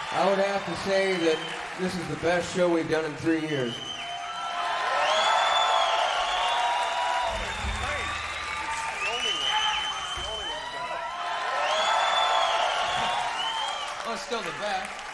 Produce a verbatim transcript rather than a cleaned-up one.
I would have to say that this is the best show we've done in three years. Well, it's still the best.